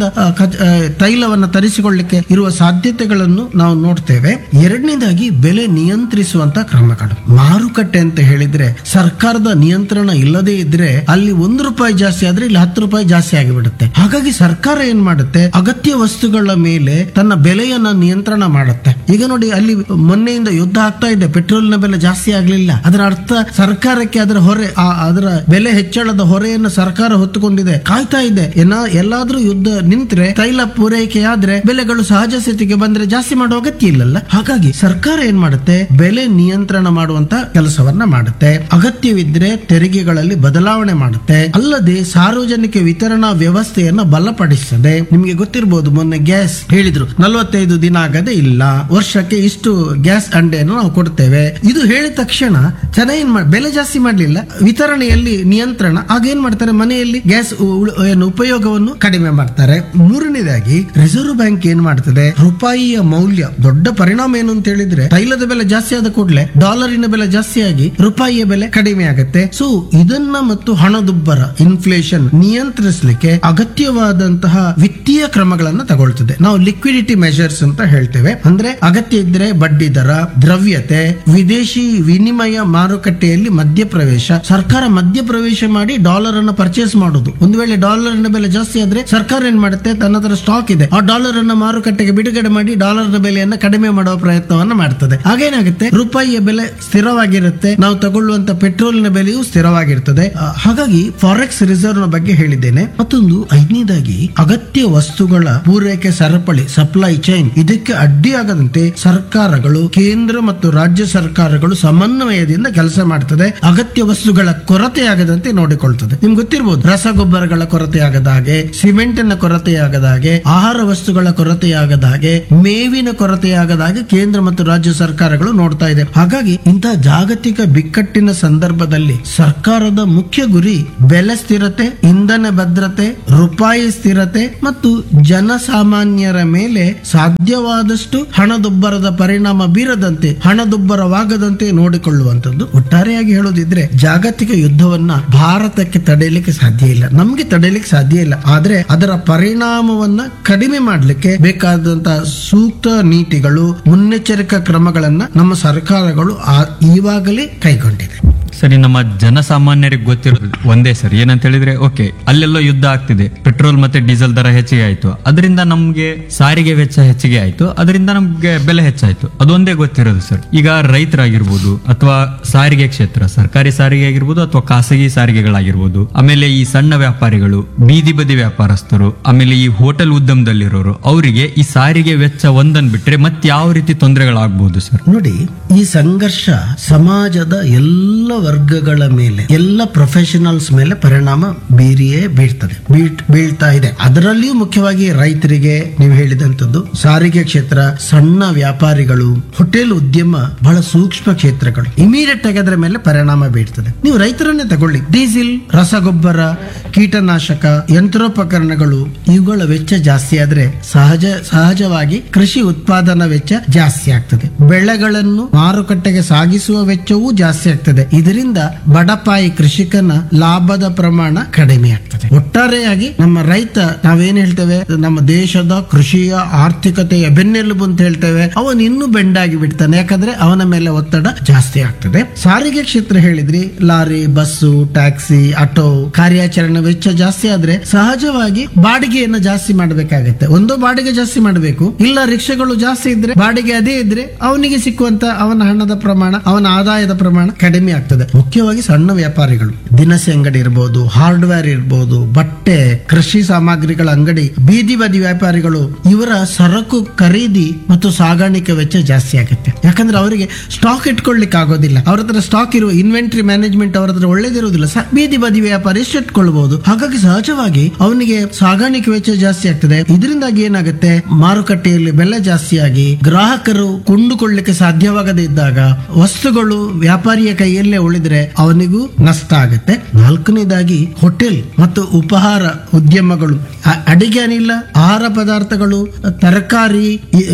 ತೈಲವನ್ನ ತರಿಸಿಕೊಳ್ಳಲಿಕ್ಕೆ ಇರುವ ಸಾಧ್ಯತೆಗಳನ್ನು ನಾವು ನೋಡ್ತೇವೆ. ಎರಡನೇದಾಗಿ ಬೆಲೆ ನಿಯಂತ್ರಿಸುವಂತ ಕ್ರಮಗಳು. ಮಾರುಕಟ್ಟೆ ಅಂತ ಹೇಳಿದ್ರೆ ಸರ್ಕಾರದ ನಿಯಂತ್ರಣ ಇಲ್ಲದೆ ಇದ್ರೆ ಅಲ್ಲಿ ₹1 ಜಾಸ್ತಿ ಆದ್ರೆ ಇಲ್ಲಿ ₹10 ಜಾಸ್ತಿ ಆಗಿಬಿಡುತ್ತೆ. ಹಾಗಾಗಿ ಸರ್ಕಾರ ಏನ್ ಮಾಡುತ್ತೆ, ಅಗತ್ಯ ವಸ್ತುಗಳ ಮೇಲೆ ತನ್ನ ಬೆಲೆಯನ್ನ ನಿಯಂತ್ರಣ ಮಾಡುತ್ತೆ. ಈಗ ನೋಡಿ, ಅಲ್ಲಿ ಮೊನ್ನೆಯಿಂದ ಯುದ್ಧ ಆಗ್ತಾ ಇದೆ, ಪೆಟ್ರೋಲ್ನ ಬೆಲೆ ಜಾಸ್ತಿ ಆಗ್ಲಿಲ್ಲ. ಅದರ ಅರ್ಥ ಸರ್ಕಾರಕ್ಕೆ ಅದರ ಹೊರೆ, ಅದರ ಬೆಲೆ ಹೆಚ್ಚಳದ ಹೊರೆಯನ್ನು ಸರ್ಕಾರ ಹೊತ್ತುಕೊಂಡಿದೆ, ಕಾಯ್ತಾ ಇದೆ. ಎಲ್ಲಾದ್ರೂ ಯುದ್ಧ ನಿಂತ್ರೆ, ತೈಲ ಪೂರೈಕೆ ಆದ್ರೆ ಬೆಲೆಗಳು ಸಹಜ ಸ್ಥಿತಿಗೆ ಬಂದ್ರೆ ಜಾಸ್ತಿ ಮಾಡುವ ಅಗತ್ಯ ಇಲ್ಲಲ್ಲ. ಹಾಗಾಗಿ ಸರ್ಕಾರ ಏನ್ ಮಾಡುತ್ತೆ, ಬೆಲೆ ನಿಯಂತ್ರಣ ಮಾಡುವಂತ ಕೆಲಸವನ್ನ ಮಾಡುತ್ತೆ. ಅಗತ್ಯವಿದ್ರೆ ತೆರಿಗೆಗಳಲ್ಲಿ ಬದಲಾವಣೆ ಮಾಡುತ್ತೆ. ಅಲ್ಲದೆ ಸಾರ್ವಜನಿಕ ವಿತರಣಾ ವ್ಯವಸ್ಥೆಯನ್ನ ಬಲಪಡಿಸುತ್ತದೆ. ನಿಮಗೆ ಗೊತ್ತಿರಬಹುದು, ಮೊನ್ನೆ ಗ್ಯಾಸ್ ಹೇಳಿದ್ರು 45 ದಿನ ಆಗದೆ ಇಲ್ಲ, ವರ್ಷಕ್ಕೆ ಇಷ್ಟು ಗ್ಯಾಸ್ ಅಂಡೆಯನ್ನು ನಾವು ಕೊಡ್ತೇವೆ. ಇದು ಹೇಳಿದ ತಕ್ಷಣ ಜನ ಬೆಲೆ ಜಾಸ್ತಿ ಮಾಡಲಿಲ್ಲ, ವಿತರಣೆಯಲ್ಲಿ ನಿಯಂತ್ರಣ. ಆಗ ಏನ್ ಮಾಡ್ತಾರೆ, ಮನೆಯಲ್ಲಿ ಗ್ಯಾಸ್ ಉಪಯೋಗವನ್ನು ಕಡಿಮೆ ಮಾಡ್ತಾರೆ. ಮೂರನೇದಾಗಿ ರಿಸರ್ವ್ ಬ್ಯಾಂಕ್ ಏನ್ ಮಾಡ್ತದೆ, ರೂಪಾಯಿಯ ಮೌಲ್ಯ ದೊಡ್ಡ ಪರಿಣಾಮ ಏನು ಅಂತ ಹೇಳಿದ್ರೆ, ತೈಲದ ಬೆಲೆ ಜಾಸ್ತಿ ಆದ ಕೂಡಲೇ ಡಾಲರಿನ ಬೆಲೆ ಜಾಸ್ತಿ ಆಗಿ ರೂಪಾಯಿಯ ಬೆಲೆ ಕಡಿಮೆ ಆಗುತ್ತೆ. ಸೊ ಇದನ್ನ ಮತ್ತು ಹಣದುಬ್ಬರ ಇನ್ಫ್ಲೇಷನ್ ನಿಯಂತ್ರಿಸಲಿಕ್ಕೆ ಅಗತ್ಯವಾದಂತಹ ವಿತ್ತೀಯ ಕ್ರಮಗಳನ್ನ ತಗೊಳ್ತದೆ. ನಾವು ಲಿಕ್ವಿಡಿಟಿ ಮೆಷರ್ಸ್ ಅಂತ ಹೇಳ್ತೇವೆ. ಅಂದ್ರೆ ಅಗತ್ಯ ಇದ್ರೆ ಬಡ್ಡಿ ದರ, ದ್ರವ್ಯತೆ, ವಿದೇಶಿ ವಿನಿಮಯ ಮಾರುಕಟ್ಟೆಯಲ್ಲಿ ಮಧ್ಯಪ್ರವೇಶ. ಸರ್ಕಾರ ಮಧ್ಯಪ್ರವೇಶ ಮಾಡಿ ಡಾಲರ್ ಅನ್ನು ಪರ್ಚೇಸ್ ಮಾಡುದು. ಒಂದು ವೇಳೆ ಡಾಲರ್ನ ಬೆಲೆ ಜಾಸ್ತಿ ಆದ್ರೆ ಸರ್ಕಾರ ಏನ್ ಮಾಡುತ್ತೆ, ತನ್ನ ಹತ್ರ ಸ್ಟಾಕ್ ಇದೆ, ಆ ಡಾಲರ್ ಅನ್ನ ಮಾರುಕಟ್ಟೆಗೆ ಬಿಡುಗಡೆ ಮಾಡಿ ಡಾಲರ್ನ ಬೆಲೆಯನ್ನ ಕಡಿಮೆ ಮಾಡುವ ಪ್ರಯತ್ನವನ್ನ ಮಾಡ್ತದೆ. ಹಾಗೇನಾಗುತ್ತೆ, ರೂಪಾಯಿಯ ಬೆಲೆ ಸ್ಥಿರವಾಗಿರುತ್ತೆ, ನಾವು ತಗೊಳ್ಳುವಂತ ಪೆಟ್ರೋಲ್ನ ಬೆಲೆಯೂ ಸ್ಥಿರವಾಗಿರ್ತದೆ. ಹಾಗಾಗಿ ಫಾರೆಕ್ಸ್ ರಿಸರ್ವ್ ನ ಬಗ್ಗೆ ಹೇಳಿದ್ದೇನೆ. ಮತ್ತೊಂದು ಐದನೇದಾಗಿ ಅಗತ್ಯ ವಸ್ತುಗಳ ಪೂರೈಕೆ ಸರಪಳಿ, ಸಪ್ಲೈ ಚೈನ್, ಇದಕ್ಕೆ ಅಡ್ಡಿಯಾಗದಂತೆ ಸರ್ಕಾರಗಳು, ಕೇಂದ್ರ ಮತ್ತು ರಾಜ್ಯ ಸರ್ಕಾರಗಳು ಸಮನ್ವಯದಿಂದ ಕೆಲಸ ಮಾಡ್ತದೆ. ಅಗತ್ಯ ವಸ್ತುಗಳ ಕೊರತೆ ಆಗದಂತೆ ನೋಡಿಕೊಳ್ತದೆ. ನಿಮ್ಗೆ ಗೊತ್ತಿರಬಹುದು, ರಸಗೊಬ್ಬರಗಳ ಕೊರತೆ ಆಗದ ಹಾಗೆ, ಸಿಮೆಂಟಿನ ಕೊರತೆ ಆಗದ ಹಾಗೆ, ಆಹಾರ ವಸ್ತುಗಳ ಕೊರತೆ ಆಗದ ಹಾಗೆ, ಮೇವಿನ ಕೊರತೆ ಆಗದ ಹಾಗೆ ಕೇಂದ್ರ ಮತ್ತು ರಾಜ್ಯ ಸರ್ಕಾರಗಳು ನೋಡ್ತಾ ಇದೆ. ಹಾಗಾಗಿ ಇಂತಹ ಜಾಗತಿಕ ಬಿಕ್ಕಟ್ಟಿನ ಸಂದರ್ಭದಲ್ಲಿ ಸರ್ಕಾರದ ಮುಖ್ಯ ಗುರಿ ಬೆಲೆ ಸ್ಥಿರತೆ, ಇಂಧನ ಭದ್ರತೆ, ರೂಪಾಯಿ ಸ್ಥಿರತೆ ಮತ್ತು ಜನಸಾಮಾನ್ಯರ ಮೇಲೆ ಸಾಧ್ಯವಾದಷ್ಟು ಹಣದುಬ್ಬರದ ಪರಿಣಾಮ ಬೀರದಂತೆ, ಹಣದುಬ್ಬರವಾಗದಂತೆ ನೋಡಿಕೊಳ್ಳುವಂತದ್ದು. ಒಟ್ಟಾರೆಯಾಗಿ ಹೇಳೋದಿದ್ರೆ, ಜಾಗತಿಕ ಯುದ್ಧವನ್ನ ಭಾರತಕ್ಕೆ ತಡೆಯಲಿಕ್ಕೆ ಸಾಧ್ಯ ಇಲ್ಲ, ನಮ್ಗೆ ತಡೆಯಲಿಕ್ಕೆ ಸಾಧ್ಯ ಇಲ್ಲ. ಆದ್ರೆ ಅದರ ಪರಿಣಾಮವನ್ನ ಕಡಿಮೆ ಮಾಡಲಿಕ್ಕೆ ಬೇಕಾದಂತಹ ಸೂಕ್ತ ನೀತಿಗಳು, ಮುನ್ನೆಚ್ಚರಿಕಾ ಕ್ರಮಗಳನ್ನ ನಮ್ಮ ಸರ್ಕಾರಗಳು ಇವಾಗಲೇ ಕೈಗೊಂಡಿದೆ. ಸರಿ, ನಮ್ಮ ಜನಸಾಮಾನ್ಯರಿಗೆ ಗೊತ್ತಿರೋದು ಒಂದೇ ಸರ್, ಏನಂತ ಹೇಳಿದ್ರೆ ಓಕೆ, ಅಲ್ಲೆಲ್ಲೋ ಯುದ್ಧ ಆಗ್ತಿದೆ, ಪೆಟ್ರೋಲ್ ಮತ್ತೆ ಡೀಸೆಲ್ ದರ ಹೆಚ್ಚಿಗೆ ಆಯ್ತು, ಅದರಿಂದ ನಮ್ಗೆ ಸಾರಿಗೆ ವೆಚ್ಚ ಹೆಚ್ಚಿಗೆ ಆಯ್ತು, ಅದರಿಂದ ನಮ್ಗೆ ಬೆಲೆ ಹೆಚ್ಚಾಯ್ತು, ಅದೊಂದೇ ಗೊತ್ತಿರೋದು ಸರ್. ಈಗ ರೈತರಾಗಿರ್ಬೋದು ಅಥವಾ ಸಾರಿಗೆ ಕ್ಷೇತ್ರ, ಸರ್ಕಾರಿ ಸಾರಿಗೆ ಆಗಿರ್ಬೋದು ಅಥವಾ ಖಾಸಗಿ ಸಾರಿಗೆಗಳಾಗಿರ್ಬೋದು, ಆಮೇಲೆ ಈ ಸಣ್ಣ ವ್ಯಾಪಾರಿಗಳು, ಬೀದಿ ಬದಿ ವ್ಯಾಪಾರಸ್ಥರು, ಆಮೇಲೆ ಈ ಹೋಟೆಲ್ ಉದ್ಯಮದಲ್ಲಿರೋರು, ಅವರಿಗೆ ಈ ಸಾರಿಗೆ ವೆಚ್ಚ ಒಂದನ್ ಬಿಟ್ರೆ ಮತ್ತೆ ಯಾವ ರೀತಿ ತೊಂದರೆಗಳಾಗಬಹುದು ಸರ್? ನೋಡಿ, ಈ ಸಂಘರ್ಷ ಸಮಾಜದ ಎಲ್ಲ ವರ್ಗಗಳ ಮೇಲೆ, ಎಲ್ಲ ಪ್ರೊಫೆಷನಲ್ಸ್ ಮೇಲೆ ಪರಿಣಾಮ ಬೀಳ್ತಾ ಇದೆ. ಅದರಲ್ಲಿಯೂ ಮುಖ್ಯವಾಗಿ ರೈತರಿಗೆ, ನೀವು ಹೇಳಿದಂಥದ್ದು ಸಾರಿಗೆ ಕ್ಷೇತ್ರ, ಸಣ್ಣ ವ್ಯಾಪಾರಿಗಳು, ಹೋಟೆಲ್ ಉದ್ಯಮ ಬಹಳ ಸೂಕ್ಷ್ಮ ಕ್ಷೇತ್ರಗಳು, ಇಮಿಡಿಯೇಟ್ ಆಗಿ ಅದರ ಮೇಲೆ ಪರಿಣಾಮ ಬೀಳ್ತದೆ. ನೀವು ರೈತರನ್ನೇ ತಗೊಳ್ಳಿ, ಡೀಸೆಲ್, ರಸಗೊಬ್ಬರ, ಕೀಟನಾಶಕ, ಯಂತ್ರೋಪಕರಣಗಳು, ಇವುಗಳ ವೆಚ್ಚ ಜಾಸ್ತಿ ಆದ್ರೆ ಸಹಜವಾಗಿ ಕೃಷಿ ಉತ್ಪಾದನಾ ವೆಚ್ಚ ಜಾಸ್ತಿ ಆಗ್ತದೆ. ಬೆಳೆಗಳನ್ನು ಮಾರುಕಟ್ಟೆಗೆ ಸಾಗಿಸುವ ವೆಚ್ಚವೂ ಜಾಸ್ತಿ ಆಗ್ತದೆ. ಇದರಿಂದ ಬಡಪಾಯಿ ಕೃಷಿಕನ ಲಾಭದ ಪ್ರಮಾಣ ಕಡಿಮೆ ಆಗ್ತದೆ. ಒಟ್ಟಾರೆಯಾಗಿ ನಮ್ಮ ರೈತ, ನಾವೇನ್ ಹೇಳ್ತೇವೆ, ನಮ್ಮ ದೇಶದ ಕೃಷಿಯ ಆರ್ಥಿಕತೆಯ ಬೆನ್ನೆಲುಬು ಅಂತ ಹೇಳ್ತೇವೆ, ಅವನು ಇನ್ನೂ ಬೆಂಡಾಗಿ ಬಿಡ್ತಾನೆ. ಯಾಕಂದ್ರೆ ಅವನ ಮೇಲೆ ಒತ್ತಡ ಜಾಸ್ತಿ ಆಗ್ತದೆ. ಸಾರಿಗೆ ಕ್ಷೇತ್ರ ಹೇಳಿದ್ರಿ, ಲಾರಿ, ಬಸ್ಸು, ಟ್ಯಾಕ್ಸಿ, ಆಟೋ ಕಾರ್ಯಾಚರಣೆ ವೆಚ್ಚ ಜಾಸ್ತಿ ಆದ್ರೆ ಸಹಜವಾಗಿ ಬಾಡಿಗೆಯನ್ನು ಜಾಸ್ತಿ ಮಾಡಬೇಕಾಗತ್ತೆ. ಒಂದು ಬಾಡಿಗೆ ಜಾಸ್ತಿ ಮಾಡಬೇಕು, ಇಲ್ಲ ರಿಕ್ಷಾಗಳು ಜಾಸ್ತಿ ಇದ್ರೆ, ಬಾಡಿಗೆ ಅದೇ ಇದ್ರೆ ಅವನಿಗೆ ಸಿಕ್ಕುವಂತ ಅವನ ಹಣದ ಪ್ರಮಾಣ, ಅವನ ಆದಾಯದ ಪ್ರಮಾಣ ಕಡಿಮೆ ಆಗ್ತದೆ. ಮುಖ್ಯವಾಗಿ ಸಣ್ಣ ವ್ಯಾಪಾರಿಗಳು, ದಿನಸಿ ಅಂಗಡಿ ಇರಬಹುದು, ಹಾರ್ಡ್ವೇರ್ ಇರಬಹುದು, ಬಟ್ಟೆ, ಕೃಷಿ ಸಾಮಗ್ರಿಗಳ ಅಂಗಡಿ, ಬೀದಿ ಬದಿ ವ್ಯಾಪಾರಿಗಳು, ಇವರ ಸರಕು ಖರೀದಿ ಮತ್ತು ಸಾಗಾಣಿಕೆ ವೆಚ್ಚ ಜಾಸ್ತಿ ಆಗುತ್ತೆ. ಯಾಕಂದ್ರೆ ಅವರಿಗೆ ಸ್ಟಾಕ್ ಇಟ್ಕೊಳ್ಳಿಕ್ಕೆ ಆಗೋದಿಲ್ಲ. ಅವ್ರ ಹತ್ರ ಸ್ಟಾಕ್ ಇರುವ ಇನ್ವೆಂಟರಿ ಮ್ಯಾನೇಜ್ಮೆಂಟ್ ಅವ್ರ ಹತ್ರ ಒಳ್ಳೇದಿರುವುದಿಲ್ಲ. ಬೀದಿ ಬದಿ ವ್ಯಾಪಾರಿ ಎಷ್ಟು ಇಟ್ಕೊಳ್ಬಹುದು. ಹಾಗಾಗಿ ಸಹಜವಾಗಿ ಅವನಿಗೆ ಸಾಗಾಣಿಕೆ ವೆಚ್ಚ ಜಾಸ್ತಿ ಆಗ್ತದೆ. ಇದರಿಂದಾಗಿ ಏನಾಗುತ್ತೆ, ಮಾರುಕಟ್ಟೆಯಲ್ಲಿ ಬೆಲೆ ಜಾಸ್ತಿಯಾಗಿ ಗ್ರಾಹಕರು ಕೊಂಡುಕೊಳ್ಳಿಕ್ಕೆ ಸಾಧ್ಯವಾಗದೇ ಇದ್ದಾಗ ವಸ್ತುಗಳು ವ್ಯಾಪಾರಿಯ ಕೈಯಲ್ಲೇ ಉಳಿದ್ರೆ ಅವನಿಗೂ ನಷ್ಟ ಆಗುತ್ತೆ. ನಾಲ್ಕನೇದಾಗಿ ಹೋಟೆಲ್ ಮತ್ತು ಉಪಹಾರ ಉದ್ಯಮಗಳು, ಅಡಿಗೆ ಅನಿಲ, ಆಹಾರ ಪದಾರ್ಥಗಳು, ತರಕಾರಿ,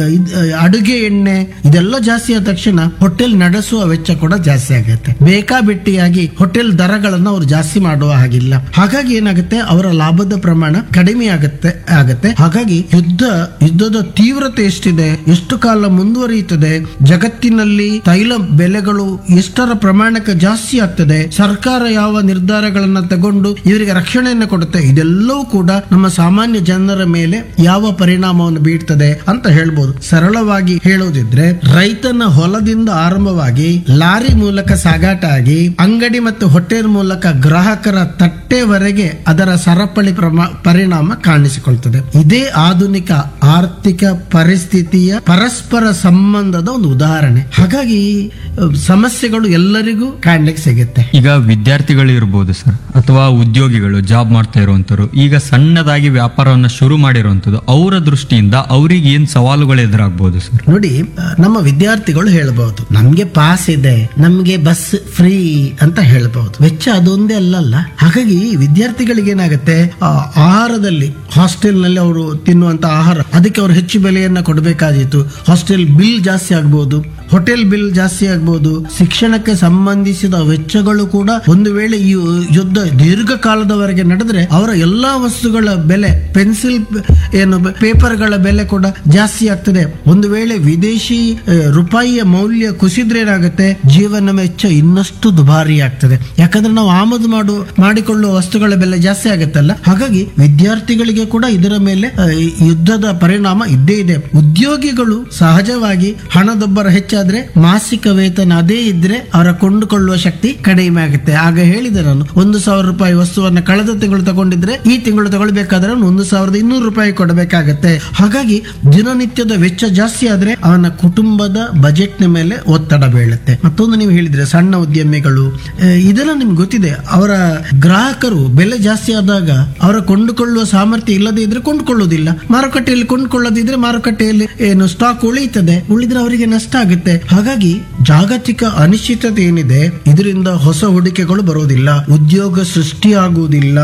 ಅಡುಗೆ ಎಣ್ಣೆ ಇದೆಲ್ಲ ಜಾಸ್ತಿ ಆದ ತಕ್ಷಣ ಹೋಟೆಲ್ ನಡೆಸುವ ವೆಚ್ಚ ಕೂಡ ಜಾಸ್ತಿ ಆಗುತ್ತೆ. ಬೇಕಾಬಿಟ್ಟಿಯಾಗಿ ಹೋಟೆಲ್ ದರಗಳನ್ನು ಅವರು ಜಾಸ್ತಿ ಮಾಡುವ ಹಾಗಿಲ್ಲ. ಹಾಗಾಗಿ ಏನಾಗುತ್ತೆ, ಅವರ ಲಾಭದ ಪ್ರಮಾಣ ಕಡಿಮೆ ಆಗತ್ತೆ. ಹಾಗಾಗಿ ಯುದ್ಧದ ತೀವ್ರತೆ ಎಷ್ಟಿದೆ, ಎಷ್ಟು ಕಾಲ ಮುಂದುವರಿಯುತ್ತದೆ, ಜಗತ್ತಿನಲ್ಲಿ ತೈಲ ಬೆಲೆಗಳು ಎಷ್ಟರ ಪ್ರಮಾಣಕ್ಕೆ ಜಾಸ್ತಿ ಆಗ್ತದೆ, ಸರ್ಕಾರ ಯಾವ ನಿರ್ಧಾರಗಳನ್ನ ತಗೊಂಡು ಇವರಿಗೆ ರಕ್ಷಣೆಯನ್ನು ಕೊಡುತ್ತೆ, ಇದೆಲ್ಲವೂ ಕೂಡ ನಮ್ಮ ಸಾಮಾನ್ಯ ಜನರ ಮೇಲೆ ಯಾವ ಪರಿಣಾಮವನ್ನು ಬೀಳ್ತದೆ ಅಂತ ಹೇಳ್ಬೋದು. ಸರಳವಾಗಿ ಹೇಳೋದಿದ್ರೆ, ರೈತನ ಹೊಲದಿಂದ ಆರಂಭವಾಗಿ ಲಾರಿ ಮೂಲಕ ಸಾಗಾಟ ಆಗಿ ಅಂಗಡಿ ಮತ್ತು ಹೋಟೆಲ್ ಮೂಲಕ ಗ್ರಾಹಕರ ತಟ್ಟೆವರೆಗೆ ಅದರ ಸರಪಳಿ ಪರಿಣಾಮ ಕಾಣಿಸಿಕೊಳ್ತದೆ. ಇದೇ ಆಧುನಿಕ ಆರ್ಥಿಕ ಪರಿಸ್ಥಿತಿಯ ಪರಸ್ಪರ ಸಂಬಂಧದ ಒಂದು ಉದಾಹರಣೆ. ಹಾಗಾಗಿ ಸಮಸ್ಯೆಗಳು ಎಲ್ಲರಿಗೂ ಕಾಣ್ಲಿಕ್ಕೆ ಸಿಗುತ್ತೆ. ಈಗ ವಿದ್ಯಾರ್ಥಿಗಳು ಇರ್ಬೋದು ಸರ್, ಅಥವಾ ಉದ್ಯೋಗಿಗಳು, ಜಾಬ್ ಮಾಡ್ತಾ ಇರುವಂತರು, ಈಗ ಸಣ್ಣದಾಗಿ ವ್ಯಾಪಾರವನ್ನ ಶುರು ಮಾಡಿರುವಂತದ್ದು, ಅವರ ದೃಷ್ಟಿಯಿಂದ ಅವ್ರಿಗೆ ಏನ್ ಸವಾಲುಗಳು ಎದುರಾಗಬಹುದು ಸರ್? ನೋಡಿ, ನಮ್ಮ ವಿದ್ಯಾರ್ಥಿಗಳು ಹೇಳ್ಬಹುದು, ನಮ್ಗೆ ಪಾಸ್ ಇದೆ, ನಮ್ಗೆ ಬಸ್ ಫ್ರೀ ಅಂತ ಹೇಳ್ಬಹುದು. ವೆಚ್ಚ ಅದೊಂದೇ ಅಲ್ಲಲ್ಲ. ಹಾಗಾಗಿ ವಿದ್ಯಾರ್ಥಿಗಳಿಗೆ ಏನಾಗುತ್ತೆ, ಆಹಾರದಲ್ಲಿ ಹಾಸ್ಟೆಲ್ ನಲ್ಲಿ ಅವರು ತಿನ್ನುವಂತ ಆಹಾರ, ಅದಕ್ಕೆ ಅವರು ಹೆಚ್ಚು ಬೆಲೆಯನ್ನ ಕೊಡಬೇಕಾದೀತು. ಹಾಸ್ಟೆಲ್ ಬಿಲ್ ಜಾಸ್ತಿ ಆಗ್ಬಹುದು, ಹೋಟೆಲ್ ಬಿಲ್ ಜಾಸ್ತಿ ಆಗ್ಬಹುದು. ಶಿಕ್ಷಣಕ್ಕೆ ಸಂಬಂಧಿಸಿದ ವೆಚ್ಚಗಳು ಕೂಡ ಒಂದು ವೇಳೆ ಈ ಯುದ್ಧ ದೀರ್ಘಕಾಲದವರೆಗೆ ನಡೆದ್ರೆ ಅವರ ಎಲ್ಲಾ ವಸ್ತುಗಳ ಬೆಲೆ, ಪೆನ್ಸಿಲ್ ಏನು ಪೇಪರ್ಗಳ ಬೆಲೆ ಕೂಡ ಜಾಸ್ತಿ ಆಗ್ತದೆ. ಒಂದು ವೇಳೆ ವಿದೇಶಿ ರೂಪಾಯಿಯ ಮೌಲ್ಯ ಕುಸಿದ್ರೆ ಏನಾಗುತ್ತೆ, ಜೀವನ ವೆಚ್ಚ ಇನ್ನಷ್ಟು ದುಬಾರಿ ಆಗ್ತದೆ. ಯಾಕಂದ್ರೆ ನಾವು ಆಮದು ಮಾಡಿಕೊಳ್ಳುವ ವಸ್ತುಗಳ ಬೆಲೆ ಜಾಸ್ತಿ ಆಗುತ್ತಲ್ಲ. ಹಾಗಾಗಿ ವಿದ್ಯಾರ್ಥಿಗಳಿಗೆ ಕೂಡ ಇದರ ಮೇಲೆ ಯುದ್ಧದ ಪರಿಣಾಮ ಇದ್ದೇ ಇದೆ. ಉದ್ಯೋಗಿಗಳು ಸಹಜವಾಗಿ ಹಣದೊಬ್ಬರ ಹೆಚ್ಚಾದ್ರೆ ಮಾಸಿಕ ವೇತನ ಅದೇ ಇದ್ರೆ ಅವರ ಕೊಂಡುಕೊಳ್ಳುವ ಶಕ್ತಿ ಕಡಿಮೆ ಆಗುತ್ತೆ. ಆಗ ಹೇಳಿದೆ ನಾನು, 1,000 ರೂಪಾಯಿ ವಸ್ತುವನ್ನ ಕಳೆದ ತಿಂಗಳು ತಗೊಂಡಿದ್ರೆ ಈ ತಿಂಗಳು ತಗೊಳ್ಬೇಕಾದ್ರೆ 1,200 ರೂಪಾಯಿ ಕೊಡಬೇಕಾಗತ್ತೆ. ಹಾಗಾಗಿ ದಿನನಿತ್ಯದ ವೆಚ್ಚ ಜಾಸ್ತಿ ಆದ್ರೆ ಅವನ ಕುಟುಂಬದ ಬಜೆಟ್ ನ ಮೇಲೆ ಒತ್ತಡ ಬೀಳುತ್ತೆ. ಮತ್ತೊಂದು ನೀವು ಹೇಳಿದ್ರೆ ಸಣ್ಣ ಉದ್ಯಮಿಗಳು, ಇದೆಲ್ಲ ನಿಮ್ಗೆ ಗೊತ್ತಿದೆ, ಅವರ ಗ್ರಾಹಕರು ಬೆಲೆ ಜಾಸ್ತಿ ಆದಾಗ ಅವರ ಕೊಂಡುಕೊಳ್ಳುವ ಸಾಮರ್ಥ್ಯ ಇಲ್ಲದೆ ಇದ್ರೆ ಕೊಂಡುಕೊಳ್ಳುವುದಿಲ್ಲ. ಮಾರುಕಟ್ಟೆಯಲ್ಲಿ ಕೊಂಡುಕೊಳ್ಳದಿದ್ರೆ ಮಾರುಕಟ್ಟೆಯಲ್ಲಿ ಏನು ಸ್ಟಾಕ್ ಉಳಿದ್ರೆ ಅವರಿಗೆ ನಷ್ಟ ಆಗುತ್ತೆ. ಹಾಗಾಗಿ ಜಾಗತಿಕ ಅನಿಶ್ಚಿತತೆ ಏನಿದೆ, ಇದರಿಂದ ಹೊಸ ಹೂಡಿಕೆಗಳು ಬರೋದಿಲ್ಲ, ಉದ್ಯೋಗ ಸೃಷ್ಟಿಯಾಗುವುದಿಲ್ಲ.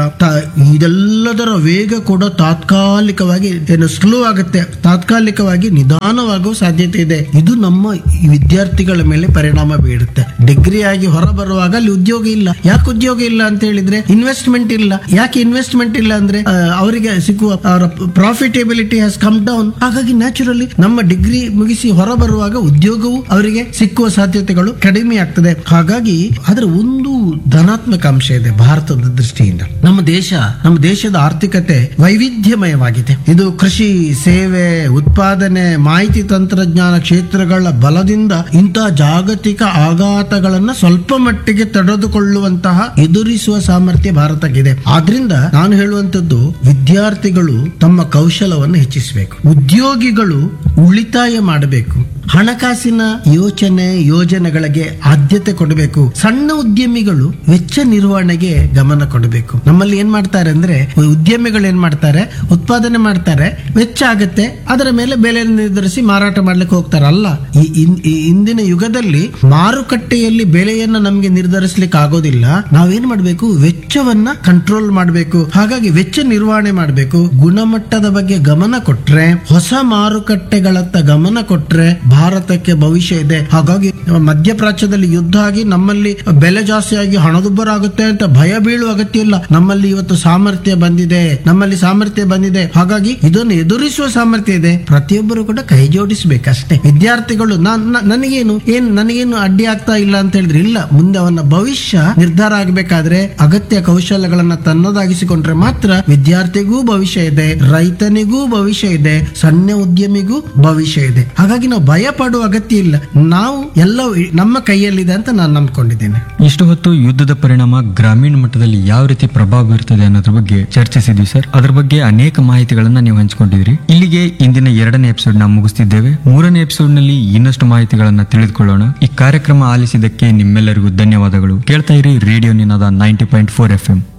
ಇದೆಲ್ಲದರ ವೇಗ ಕೂಡ ತಾತ್ಕಾಲಿಕವಾಗಿ ಸ್ಲೋ ಆಗುತ್ತೆ, ತಾತ್ಕಾಲಿಕವಾಗಿ ನಿಧಾನವಾಗುವ ಸಾಧ್ಯತೆ ಇದೆ. ಇದು ನಮ್ಮ ವಿದ್ಯಾರ್ಥಿಗಳ ಮೇಲೆ ಪರಿಣಾಮ ಬೀರುತ್ತೆ. ಡಿಗ್ರಿ ಆಗಿ ಹೊರ ಬರುವಾಗ ಅಲ್ಲಿ ಉದ್ಯೋಗ ಇಲ್ಲ. ಯಾಕೆ ಉದ್ಯೋಗ ಇಲ್ಲ ಅಂತ ಹೇಳಿದ್ರೆ ಇನ್ವೆಸ್ಟ್ಮೆಂಟ್ ಇಲ್ಲ. ಯಾಕೆ ಇನ್ವೆಸ್ಟ್ಮೆಂಟ್ ಇಲ್ಲ ಅಂದ್ರೆ ಅವರಿಗೆ ಸಿಕ್ಕುವ ಅವರ ಪ್ರಾಫಿಟೇಬಿಲಿಟಿ ಹ್ಯಾಸ್ ಕಮ್ ಡೌನ್. ಹಾಗಾಗಿ ನ್ಯಾಚುರಲಿ ನಮ್ಮ ಡಿಗ್ರಿ ಮುಗಿಸಿ ಹೊರ ಬರುವಾಗ ಉದ್ಯೋಗವು ಅವರಿಗೆ ಸಿಕ್ಕುವ ಸಾಧ್ಯತೆಗಳು ಕಡಿಮೆ ಆಗ್ತದೆ. ಹಾಗಾಗಿ ಅದರ ಒಂದು ಧನಾತ್ಮಕ ಅಂಶ ಇದೆ ಭಾರತದ ದೃಷ್ಟಿಯಿಂದ. ನಮ್ಮ ದೇಶದ ಆರ್ಥಿಕತೆ ವೈವಿಧ್ಯಮಯವಾಗಿದೆ. ಇದು ಕೃಷಿ, ಸೇವೆ, ಉತ್ಪಾದನೆ, ಮಾಹಿತಿ ತಂತ್ರಜ್ಞಾನ ಕ್ಷೇತ್ರಗಳ ಬಲದಿಂದ ಇಂತಹ ಜಾಗತಿಕ ಆಘಾತಗಳನ್ನ ಸ್ವಲ್ಪ ಮಟ್ಟಿಗೆ ತಡೆದುಕೊಳ್ಳುವಂತಹ ಎದುರಿಸುವ ಸಾಮರ್ಥ್ಯ ಭಾರತಕ್ಕಿದೆ. ಆದ್ರಿಂದ ನಾನು ಹೇಳುವಂತದ್ದು, ವಿದ್ಯಾರ್ಥಿಗಳು ತಮ್ಮ ಕೌಶಲವನ್ನು ಹೆಚ್ಚಿಸಬೇಕು, ಉದ್ಯೋಗಿಗಳು ಉಳಿತಾಯ ಮಾಡಬೇಕು, ಹಣಕಾಸಿನ ಯೋಜನೆಗಳಿಗೆ ಆದ್ಯತೆ ಕೊಡಬೇಕು, ಸಣ್ಣ ಉದ್ಯಮಿಗಳು ವೆಚ್ಚ ನಿರ್ವಹಣೆಗೆ ಗಮನ ಕೊಡಬೇಕು. ನಮ್ಮಲ್ಲಿ ಏನ್ ಮಾಡ್ತಾರೆ ಅಂದ್ರೆ, ಉದ್ಯಮಿಗಳು ಏನ್ ಮಾಡ್ತಾರೆ, ಉತ್ಪಾದನೆ ಮಾಡ್ತಾರೆ, ವೆಚ್ಚ ಆಗುತ್ತೆ, ಅದರ ಮೇಲೆ ಬೆಲೆ ನಿರ್ಧರಿಸಿ ಮಾರಾಟ ಮಾಡ್ಲಿಕ್ಕೆ ಹೋಗ್ತಾರಲ್ಲ. ಈ ಇಂದಿನ ಯುಗದಲ್ಲಿ ಮಾರುಕಟ್ಟೆಯಲ್ಲಿ ಬೆಲೆಯನ್ನ ನಮ್ಗೆ ನಿರ್ಧರಿಸಲಿಕ್ಕೆ ಆಗೋದಿಲ್ಲ. ನಾವೇನ್ ಮಾಡ್ಬೇಕು, ವೆಚ್ಚವನ್ನ ಕಂಟ್ರೋಲ್ ಮಾಡಬೇಕು. ಹಾಗಾಗಿ ವೆಚ್ಚ ನಿರ್ವಹಣೆ ಮಾಡಬೇಕು. ಗುಣಮಟ್ಟದ ಬಗ್ಗೆ ಗಮನ ಕೊಟ್ರೆ, ಹೊಸ ಮಾರುಕಟ್ಟೆಗಳತ್ತ ಗಮನ ಕೊಟ್ರೆ ಭಾರತಕ್ಕೆ ಭವಿಷ್ಯ ಇದೆ. ಹಾಗಾಗಿ ಮಧ್ಯಪ್ರಾಚ್ಯದಲ್ಲಿ ಯುದ್ಧ ಆಗಿ ನಮ್ಮಲ್ಲಿ ಬೆಲೆ ಜಾಸ್ತಿ ಆಗಿ ಹಣದುಬ್ಬರ ಆಗುತ್ತೆ ಅಂತ ಭಯ ಬೀಳುವ ಅಗತ್ಯ ಇಲ್ಲ. ನಮ್ಮಲ್ಲಿ ಇವತ್ತು ಸಾಮರ್ಥ್ಯ ಬಂದಿದೆ. ಹಾಗಾಗಿ ಇದನ್ನು ಎದುರಿಸುವ ಸಾಮರ್ಥ್ಯ ಇದೆ. ಪ್ರತಿಯೊಬ್ಬರು ಕೂಡ ಕೈ ಜೋಡಿಸಬೇಕಷ್ಟೇ. ವಿದ್ಯಾರ್ಥಿಗಳು ನನಗೇನು ಅಡ್ಡಿ ಆಗ್ತಾ ಇಲ್ಲ ಅಂತ ಹೇಳಿದ್ರೆ ಇಲ್ಲ, ಮುಂದೆ ಅವನ ಭವಿಷ್ಯ ನಿರ್ಧಾರ ಆಗಬೇಕಾದ್ರೆ ಅಗತ್ಯ ಕೌಶಲ್ಯಗಳನ್ನ ತನ್ನದಾಗಿಸಿಕೊಂಡ್ರೆ ಮಾತ್ರ ವಿದ್ಯಾರ್ಥಿಗೂ ಭವಿಷ್ಯ ಇದೆ, ರೈತನಿಗೂ ಭವಿಷ್ಯ ಇದೆ, ಸಣ್ಣ ಉದ್ಯಮಿಗೂ ಭವಿಷ್ಯ ಇದೆ. ಹಾಗಾಗಿ ನಾವು ಭಯ ಪಡುವ ಅಗತ್ಯ ಇಲ್ಲ. ನಾವು ಎಲ್ಲ ನಮ್ಮ ಕೈಯಲ್ಲಿದೆ ಅಂತ ನಾನು ನಂಬ್ಕೊಂಡಿದ್ದೇನೆ. ಇಷ್ಟು ಹೊತ್ತು ಯುದ್ಧದ ಪರಿಣಾಮ ಗ್ರಾಮೀಣ ಮಟ್ಟದಲ್ಲಿ ಯಾವ ರೀತಿ ಪ್ರಭಾವ ಬೀರ್ತದೆ ಅನ್ನೋದ್ರ ಬಗ್ಗೆ ಚರ್ಚಿಸಿದ್ವಿ ಸರ್. ಅದ್ರ ಬಗ್ಗೆ ಅನೇಕ ಮಾಹಿತಿಗಳನ್ನ ನೀವು ಹಂಚಿಕೊಂಡಿದ್ರಿ. ಇಲ್ಲಿಗೆ ಇಂದಿನ 2ನೇ ಎಪಿಸೋಡ್ ನಾವು ಮುಗಿಸ್ತಿದ್ದೇವೆ. 3ನೇ ಎಪಿಸೋಡ್ ನಲ್ಲಿ ಇನ್ನಷ್ಟು ಮಾಹಿತಿಗಳನ್ನ ತಿಳಿದುಕೊಳ್ಳೋಣ. ಈ ಕಾರ್ಯಕ್ರಮ ಆಲಿಸಿದ್ದಕ್ಕೆ ನಿಮ್ಮೆಲ್ಲರಿಗೂ ಧನ್ಯವಾದಗಳು. ಕೇಳ್ತಾ ಇರಿ ರೇಡಿಯೋ ನಿನಾದ 90.4 FM.